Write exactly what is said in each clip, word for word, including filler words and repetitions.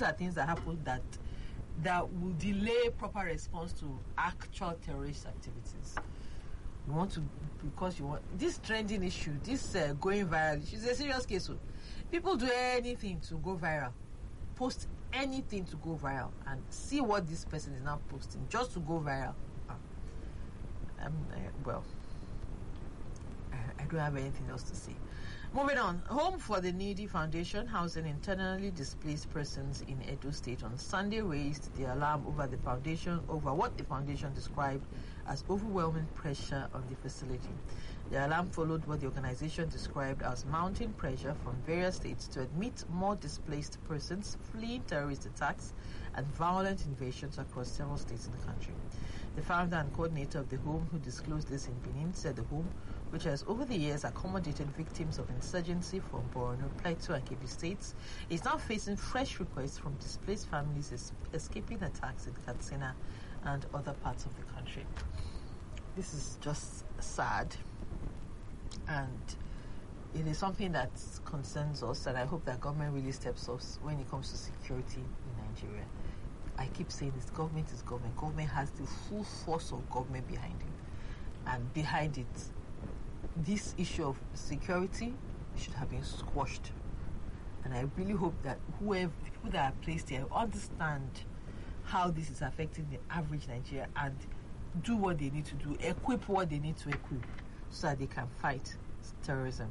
these are things that happen that that will delay proper response to actual terrorist activities. You want to, because you want this trending issue, this uh, going viral issue is a serious case. So people do anything to go viral, post anything to go viral, and see what this person is now posting just to go viral. Um, uh, well, I, I don't have anything else to say. Moving on, Home for the Needy Foundation, housing internally displaced persons in Edo State, on Sunday raised the alarm over the foundation, over what the foundation described as overwhelming pressure on the facility. The alarm followed what the organization described as mounting pressure from various states to admit more displaced persons fleeing terrorist attacks and violent invasions across several states in the country. The founder and coordinator of the home, who disclosed this in Benin, said the home, which has over the years accommodated victims of insurgency from Borno, Plateau and Kebbi states, is now facing fresh requests from displaced families es- escaping attacks in Katsina and other parts of the country. This is just sad, and it is something that concerns us, and I hope that government really steps up when it comes to security in Nigeria. I keep saying this, government is government. Government has the full force of government behind it. And behind it, this issue of security should have been squashed. And I really hope that whoever, people that are placed here understand how this is affecting the average Nigerian and do what they need to do, equip what they need to equip so that they can fight terrorism.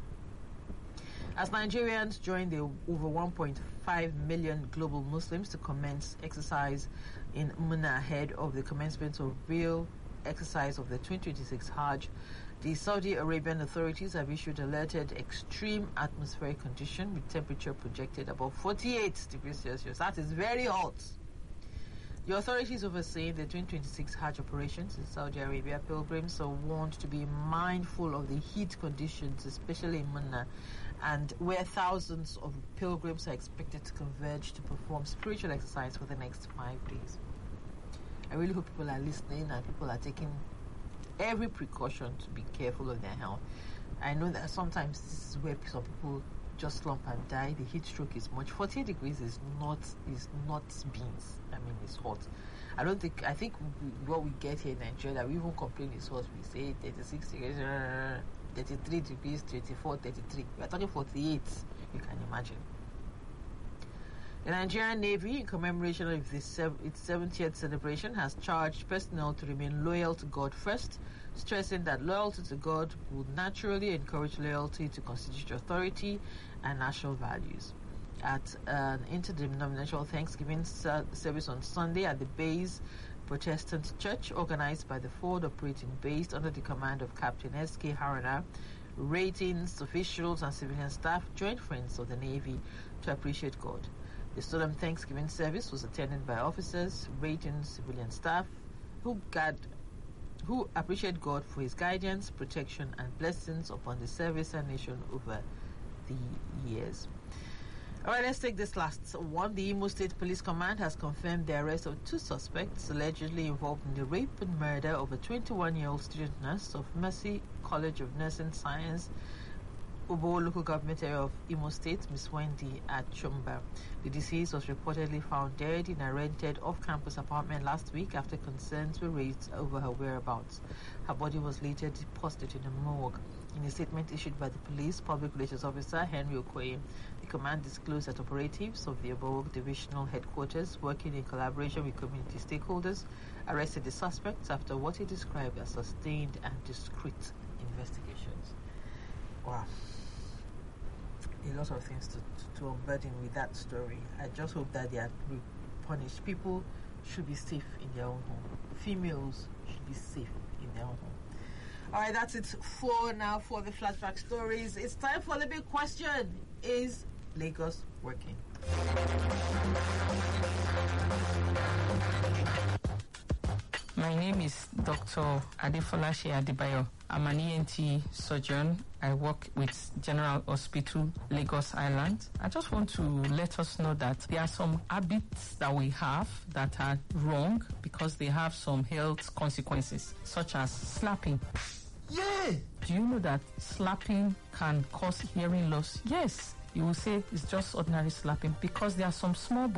As Nigerians join the over one point five million global Muslims to commence exercise in Muna ahead of the commencement of real exercise of the twenty twenty-six Hajj, the Saudi Arabian authorities have issued alerted extreme atmospheric condition with temperature projected above forty-eight degrees Celsius. That is very hot. The authorities overseeing the twenty twenty-six Hajj operations in Saudi Arabia pilgrims are warned to be mindful of the heat conditions, especially in Muna, and where thousands of pilgrims are expected to converge to perform spiritual exercise for the next five days. I really hope people are listening and people are taking every precaution to be careful of their health. I know that sometimes this is where some people just slump and die. The heat stroke is much. forty degrees is not is not beans. I mean, it's hot. I don't think, I think we, what we get here in Nigeria, that we even complain is hot. We say thirty-six degrees, thirty-three degrees, thirty-four, thirty-three. We are talking forty-eight, you can imagine. The Nigerian Navy, in commemoration of this sev- its seventieth celebration, has charged personnel to remain loyal to God first, stressing that loyalty to God would naturally encourage loyalty to constitutional authority and national values. At an interdenominational Thanksgiving ser- service on Sunday at the Bayes Protestant Church, organized by the Ford Operating Base under the command of Captain S K Harana, ratings officials and civilian staff joined Friends of the Navy to appreciate God. The solemn Thanksgiving service was attended by officers, ratings, civilian staff who guard, who appreciate God for His guidance, protection, and blessings upon the service and nation over the years. All right, let's take this last one. The Imo State Police Command has confirmed the arrest of two suspects allegedly involved in the rape and murder of a twenty-one-year-old student nurse of Mercy College of Nursing Science, Ubo local government area of Imo State, Miss Wendy Achumba. The deceased was reportedly found dead in a rented off-campus apartment last week after concerns were raised over her whereabouts. Her body was later deposited in a morgue. In a statement issued by the police public relations officer Henry Okoye, the command disclosed that operatives of the above divisional headquarters, working in collaboration with community stakeholders, arrested the suspects after what he described as sustained and discreet investigations. Wow. A lot of things to, to, to unburden with that story. I just hope that they are punished. People should be safe in their own home. Females should be safe in their own home. All right, that's it for now for the flashback stories. It's time for the big question. Is Lagos working? My name is Doctor Adefolashi Adebayo. I'm an E N T surgeon. I work with General Hospital, Lagos Island. I just want to let us know that there are some habits that we have that are wrong because they have some health consequences, such as slapping. Yeah! Do you know that slapping can cause hearing loss? Yes. You will say it's just ordinary slapping because there are some small